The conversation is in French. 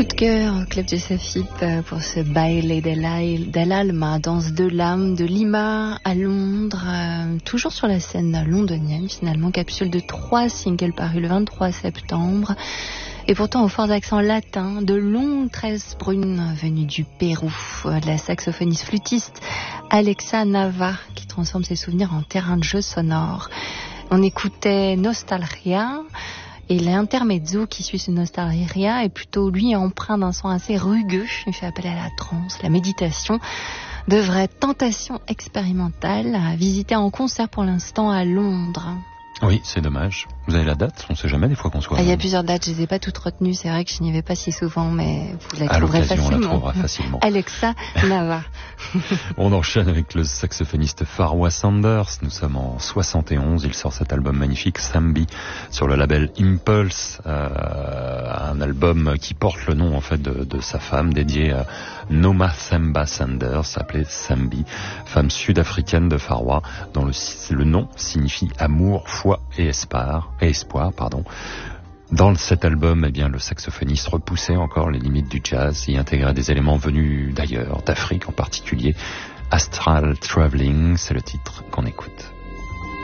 Coup de cœur au Club Jazz FIP pour ce Baile del Alma, danse de l'âme, de Lima à Londres, toujours sur la scène londonienne finalement, capsule de 3 singles parus le 23 septembre. Et pourtant, au fort accent latin, de longues tresses brunes venues du Pérou, de la saxophoniste flûtiste Alexa Nava, qui transforme ses souvenirs en terrain de jeu sonore. On écoutait Nostalgia, et l'intermezzo qui suit ce Nostalgia est plutôt, lui, empreint d'un son assez rugueux. Il fait appel à la transe, la méditation, de vraies tentations expérimentales à visiter en concert pour l'instant à Londres. Oui, c'est dommage. Vous avez la date? On ne sait jamais des fois qu'on soit... Il y a plusieurs dates, je ne les ai pas toutes retenues. C'est vrai que je n'y vais pas si souvent, mais vous la trouverez facilement. On la trouvera facilement. Alexa Nava. On enchaîne avec le saxophoniste Farwa Sanders. Nous sommes en 71. Il sort cet album magnifique, Sambi, sur le label Impulse. Un album qui porte le nom en fait de sa femme, dédié à Noma Themba Sanders, appelée Sambi, femme sud-africaine de Farwa, dont le nom signifie amour, foi et espoir. Dans cet album, eh bien, le saxophoniste repoussait encore les limites du jazz et intégrait des éléments venus d'ailleurs, d'Afrique en particulier. Astral Traveling, c'est le titre qu'on écoute.